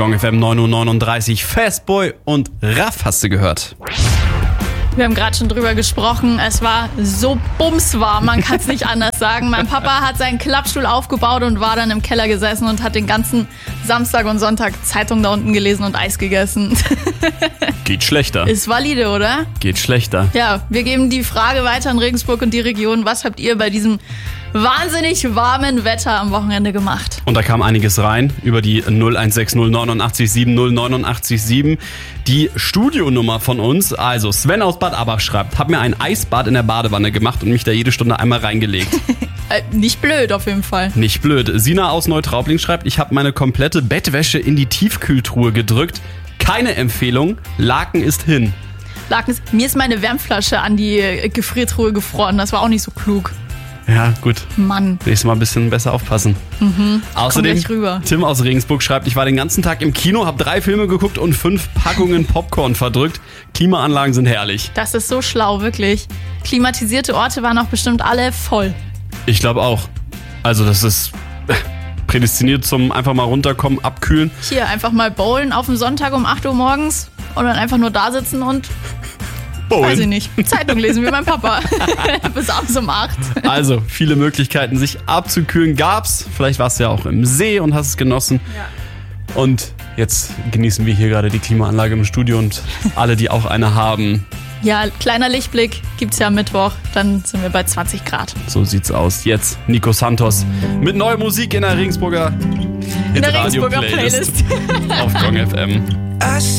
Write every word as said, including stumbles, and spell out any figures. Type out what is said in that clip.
Gong F M neun Uhr neununddreißig. Fastboy und Raff hast du gehört. Wir haben gerade schon drüber gesprochen. Es war so bumswarm, man kann es nicht anders sagen. Mein Papa hat seinen Klappstuhl aufgebaut und war dann im Keller gesessen und hat den ganzen Samstag und Sonntag Zeitung da unten gelesen und Eis gegessen. Geht schlechter. Ist valide, oder? Geht schlechter. Ja, wir geben die Frage weiter an Regensburg und die Region. Was habt ihr bei diesem wahnsinnig warmen Wetter am Wochenende gemacht? Und da kam einiges rein über die null eins sechs null neun acht sieben null neun acht sieben. Die Studionummer von uns. Also Sven aus Bad Abach schreibt, hab mir ein Eisbad in der Badewanne gemacht und mich da jede Stunde einmal reingelegt. äh, nicht blöd auf jeden Fall. Nicht blöd. Sina aus Neutraubling schreibt, ich habe meine komplette Bettwäsche in die Tiefkühltruhe gedrückt. Keine Empfehlung. Laken ist hin. Laken ist, mir ist meine Wärmflasche an die Gefriertruhe gefroren. Das war auch nicht so klug. Ja, gut. Mann. Nächstes Mal ein bisschen besser aufpassen. Mhm. Außerdem, Tim aus Regensburg schreibt, ich war den ganzen Tag im Kino, habe drei Filme geguckt und fünf Packungen Popcorn verdrückt. Klimaanlagen sind herrlich. Das ist so schlau, wirklich. Klimatisierte Orte waren auch bestimmt alle voll. Ich glaube auch. Also das ist prädestiniert zum einfach mal runterkommen, abkühlen. Hier, einfach mal bowlen auf dem Sonntag um acht Uhr morgens und dann einfach nur da sitzen und... Bowlen. Weiß ich nicht. Zeitung lesen wie mein Papa. Bis abends um acht. Also, viele Möglichkeiten, sich abzukühlen gab's. Vielleicht warst du ja auch im See und hast es genossen. Ja. Und jetzt genießen wir hier gerade die Klimaanlage im Studio und alle, die auch eine haben. Ja, kleiner Lichtblick gibt's ja am Mittwoch. Dann sind wir bei zwanzig Grad. So sieht's aus. Jetzt Nico Santos mit neuer Musik in der Regensburger, in der Regensburger Playlist. auf Gong F M.